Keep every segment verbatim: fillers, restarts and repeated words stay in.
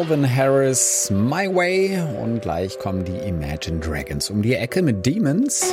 Calvin Harris, My Way. Und gleich kommen die Imagine Dragons um die Ecke mit Demons.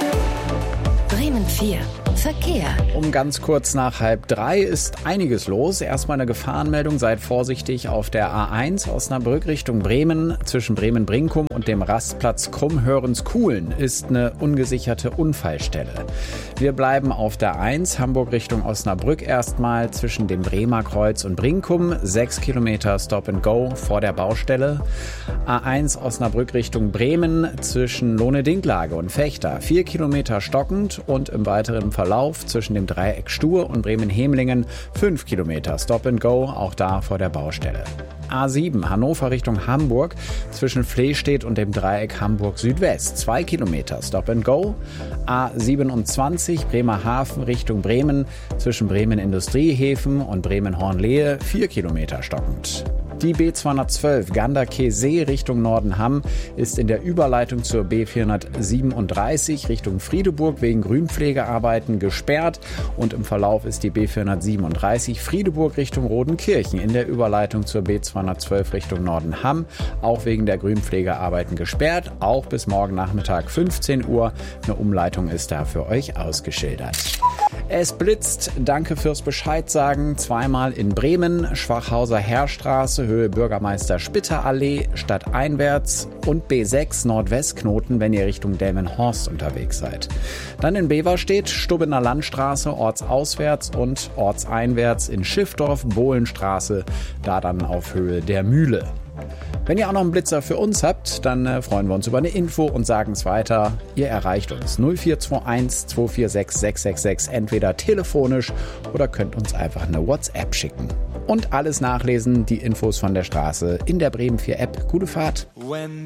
Bremen vier. Verkehr. Um ganz kurz nach halb drei ist einiges los. Erstmal eine Gefahrenmeldung. Seid vorsichtig auf der A eins Osnabrück Richtung Bremen. Zwischen Bremen-Brinkum und dem Rastplatz Krummhörens-Kuhlen ist eine ungesicherte Unfallstelle. Wir bleiben auf der eins Hamburg Richtung Osnabrück erstmal zwischen dem Bremer Kreuz und Brinkum. Sechs Kilometer Stop and Go vor der Baustelle. A eins Osnabrück Richtung Bremen zwischen Lohne-Dinklage und Vechta. Vier Kilometer stockend und im weiteren Verlauf zwischen dem Dreieck Stur und Bremen-Hemlingen fünf Kilometer Stop and Go, auch da vor der Baustelle. A sieben Hannover Richtung Hamburg zwischen Flehstedt und dem Dreieck Hamburg Südwest zwei Kilometer Stop and Go. A siebenundzwanzig Bremerhaven Richtung Bremen zwischen Bremen Industriehäfen und Bremen Hornlehe vier Kilometer stockend. Die B zweihundertzwölf Ganderkesee Richtung Nordenham ist in der Überleitung zur B vierhundertsiebenunddreißig Richtung Friedeburg wegen Grünpflegearbeiten gesperrt und im Verlauf ist die B vierhundertsiebenunddreißig Friedeburg Richtung Rodenkirchen in der Überleitung zur B zweihundertzwölf Richtung Nordenham auch wegen der Grünpflegearbeiten gesperrt, auch bis morgen Nachmittag fünfzehn Uhr. Eine Umleitung ist da für euch ausgeschildert. Es blitzt, danke fürs Bescheid sagen, zweimal in Bremen, Schwachhauser Heerstraße, Höhe Bürgermeister Spitter Allee, stadteinwärts und B sechs Nordwestknoten, wenn ihr Richtung Delmenhorst unterwegs seid. Dann in Beverstedt, Stubbener Landstraße, ortsauswärts und ortseinwärts in Schiffdorf, Bohlenstraße, da dann auf Höhe der Mühle. Wenn ihr auch noch einen Blitzer für uns habt, dann äh, freuen wir uns über eine Info und sagen es weiter. Ihr erreicht uns null vier zwei eins zwei vier sechs sechs sechs sechs entweder telefonisch oder könnt uns einfach eine WhatsApp schicken. Und alles nachlesen, die Infos von der Straße in der Bremen vier App. Gute Fahrt!